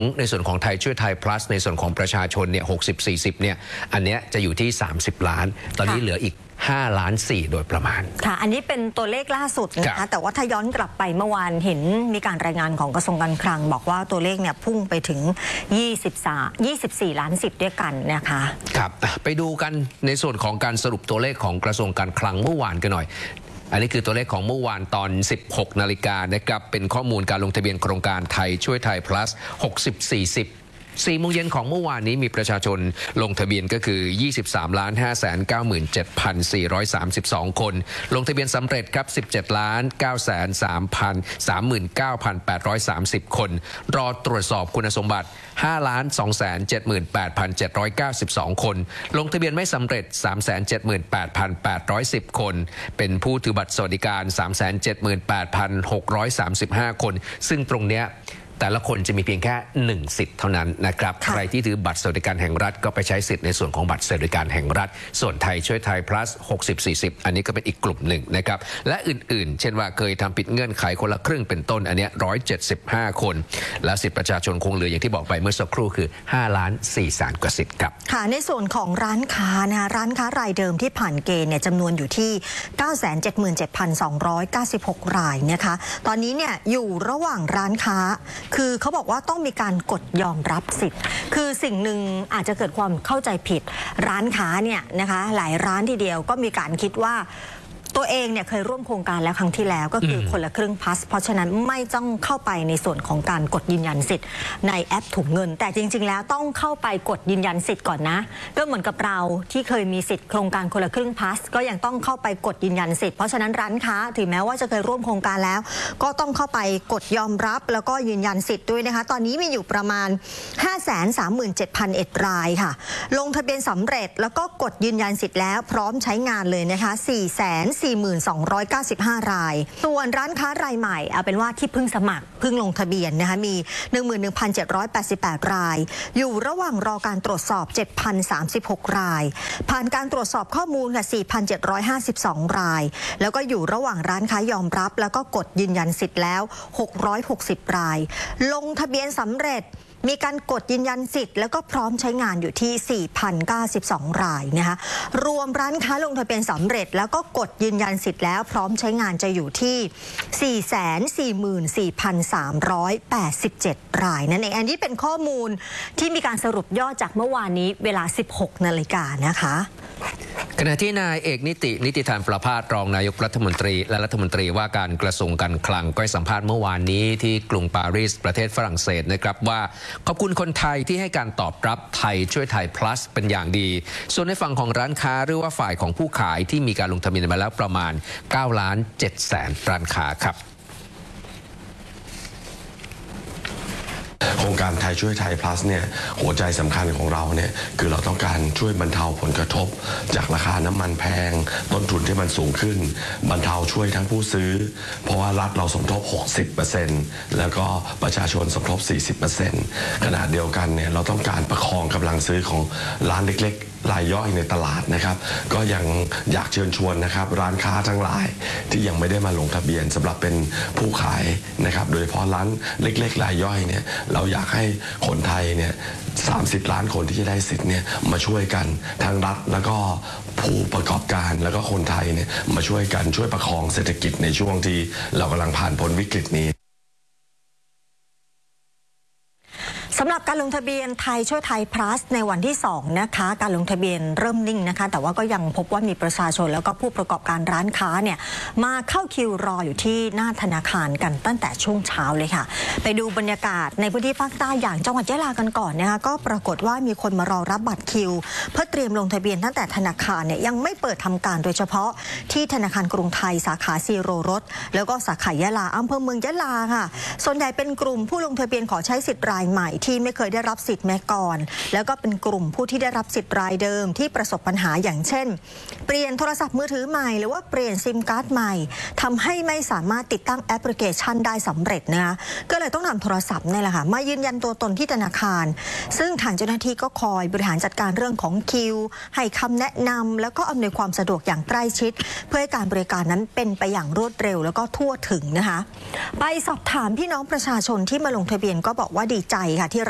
ในส่วนของไทยช่วยไทย plus ในส่วนของประชาชนเนี่ย60-40เนี่ยอันเนี้ยจะอยู่ที่30 ล้านตอนนี้เหลืออีก5.4 ล้านโดยประมาณค่ะอันนี้เป็นตัวเลขล่าสุดนะคะแต่ว่าถ้าย้อนกลับไปเมื่อวานเห็นมีการรายงานของกระทรวงการคลังบอกว่าตัวเลขเนี่ยพุ่งไปถึง24 ล้านสิทธิ์ด้วยกันนะคะครับไปดูกันในส่วนของการสรุปตัวเลขของกระทรวงการคลังเมื่อวานกันหน่อยอันนี้คือตัวเลขของเมื่อวานตอน 16 นาฬิกานะครับเป็นข้อมูลการลงทะเบียนโครงการไทยช่วยไทย plus 4 โมงเย็นของเมื่อวานนี้มีประชาชนลงทะเบียนก็คือ 23,597,432 คนลงทะเบียนสำเร็จครับ 17,939,830 คนรอตรวจสอบคุณสมบัติ 5,278,792 คนลงทะเบียนไม่สำเร็จ 378,810 คนเป็นผู้ถือบัตรสวัสดิการ 378,635 คนซึ่งตรงเนี้ยแต่ละคนจะมีเพียงแค่1สิทธิ์เท่านั้นนะครับใครที่ถือบัตรสวัสดิการแห่งรัฐก็ไปใช้สิทธิ์ในส่วนของบัตรสวัสดิการแห่งรัฐส่วนไทยช่วยไทย plus 60-40อันนี้ก็เป็นอีกกลุ่มหนึ่งนะครับและอื่นๆเช่นว่าเคยทำผิดเงื่อนไขคนละครึ่งเป็นต้นอันนี้175 คนและสิทธิประชาชนคงเหลืออย่างที่บอกไปเมื่อสักครู่คือ5.4 ล้านกว่าสิทธิ์ครับค่ะในส่วนของร้านค้านะคะร้านค้ารายเดิมที่ผ่านเกณฑ์เนี่ยจำนวนอยู่ที่ 977,296 รายนะคะตอนนี้เนี่ยอยู่ระหว่างร้านค้าคือเขาบอกว่าต้องมีการกดยอมรับสิทธิ์คือสิ่งหนึ่งอาจจะเกิดความเข้าใจผิดร้านค้าเนี่ยนะคะหลายร้านทีเดียวก็มีการคิดว่าตัวเองเนี่ยเคยร่วมโครงการแล้วครั้งที่แล้วก็คือคนละครึ่งพลัสเพราะฉะนั้นไม่ต้องเข้าไปในส่วนของการกดยืนยันสิทธิ์ในแอปถุงเงินแต่จริงๆแล้วต้องเข้าไปกดยืนยันสิทธิ์ก่อนนะก็เหมือนกับเราที่เคยมีสิทธิ์โครงการคนละครึ่งพลัสก็ยังต้องเข้าไปกดยืนยันสิทธิ์เพราะฉะนั้นร้านค้าถึงแม้ว่าจะเคยร่วมโครงการแล้วก็ต้องเข้าไปกดยอมรับแล้วก็ยืนยันสิทธิ์ด้วยนะคะตอนนี้มีอยู่ประมาณ 537,001 รายค่ะลงทะเบียนสำเร็จแล้วก็กดยืนยันสิทธิ์แล้วพร้อมใช้งานเลยนะคะ442,95 รายส่วนร้านค้ารายใหม่เอาเป็นว่าที่เพิ่งสมัครเพิ่งลงทะเบียนนะคะมี 11,788 รายอยู่ระหว่างรอการตรวจสอบ 7,036 รายผ่านการตรวจสอบข้อมูลค่ะ 4,752 รายแล้วก็อยู่ระหว่างร้านค้ายอมรับแล้วก็กดยืนยันสิทธิ์แล้ว660 รายลงทะเบียนสำเร็จมีการกดยืนยันสิทธิ์แล้วก็พร้อมใช้งานอยู่ที่ 4,092 รายนะคะรวมร้านค้าลงทะเบียนสำเร็จแล้วก็กดยืนยันสิทธิ์แล้วพร้อมใช้งานจะอยู่ที่ 444,387 รายนั่นเองอันนี้เป็นข้อมูลที่มีการสรุปยอดจากเมื่อวานนี้เวลา 16 นาฬิกานะคะขณะที่นายเอกนิติธานประภาสรองนายกรัฐมนตรีและรัฐมนตรีว่าการกระทรวงการคลังก็ให้สัมภาษณ์เมื่อวานนี้ที่กรุงปารีสประเทศฝรั่งเศสนะครับว่าขอบคุณคนไทยที่ให้การตอบรับไทยช่วยไทย plus เป็นอย่างดีส่วนในฝั่งของร้านค้าหรือว่าฝ่ายของผู้ขายที่มีการลงทะเบียนมาแล้วประมาณ 9,700,000 ร้านค้าครับโครงการไทยช่วยไทย plus เนี่ยหัวใจสำคัญของเราเนี่ยคือเราต้องการช่วยบรรเทาผลกระทบจากราคาน้ำมันแพงต้นทุนที่มันสูงขึ้นบรรเทาช่วยทั้งผู้ซื้อเพราะว่ารัฐเราสมทบ 60% แล้วก็ประชาชนสมทบ 40% ขณะเดียวกันเนี่ยเราต้องการประคองกำลังซื้อของร้านเล็กๆรายย่อยในตลาดนะครับก็ยังอยากเชิญชวนนะครับร้านค้าทั้งหลายที่ยังไม่ได้มาลงทะเบียนสำหรับเป็นผู้ขายนะครับโดยเฉพาะร้านเล็กๆรายย่อยเนี่ยเราอยากให้คนไทยเนี่ย30 ล้านคนที่จะได้สิทธิ์เนี่ยมาช่วยกันทางรัฐแล้วก็ผู้ประกอบการแล้วก็คนไทยเนี่ยมาช่วยกันช่วยประคองเศรษฐกิจในช่วงที่เรากำลังผ่านพ้นวิกฤตนี้สำหรับการลงทะเบียนไทยช่วยไทย plus ในวันที่2นะคะการลงทะเบียนเริ่มนิ่งนะคะแต่ว่าก็ยังพบว่ามีประชาชนแล้วก็ผู้ประกอบการร้านค้าเนี่ยมาเข้าคิวรออยู่ที่หน้าธนาคารกันตั้งแต่ช่วงเช้าเลยค่ะไปดูบรรยากาศในพื้นที่ภาคใต้อย่างจังหวัดยะลากันก่อนนะคะก็ปรากฏว่ามีคนมารอรับบัตรคิวเพื่อเตรียมลงทะเบียนตั้งแต่ธนาคารเนี่ยยังไม่เปิดทำการโดยเฉพาะที่ธนาคารกรุงไทยสาขาซีโรรสแล้วก็สาขายะลาอำเภอเมืองยะลาค่ะส่วนใหญ่เป็นกลุ่มผู้ลงทะเบียนขอใช้สิทธิ์รายใหม่ที่ไม่เคยได้รับสิทธิ์แม้ก่อนแล้วก็เป็นกลุ่มผู้ที่ได้รับสิทธิ์รายเดิมที่ประสบปัญหาอย่างเช่นเปลี่ยนโทรศัพท์มือถือใหม่หรือว่าเปลี่ยนซิมการ์ดใหม่ทำให้ไม่สามารถติดตั้งแอปพลิเคชันได้สำเร็จนะคะก็เลยต้องนำโทรศัพท์นี่แหละค่ะมายืนยันตัวตนที่ธนาคารซึ่งทางเจ้าหน้าที่ก็คอยบริหารจัดการเรื่องของคิวให้คำแนะนำแล้วก็อำนวยความสะดวกอย่างใกล้ชิดเพื่อให้การบริการนั้นเป็นไปอย่างรวดเร็วแล้วก็ทั่วถึงนะคะไปสอบถามพี่น้องประชาชนที่มาลงทะเบียนก็บอกว่าดีใจค่ะที่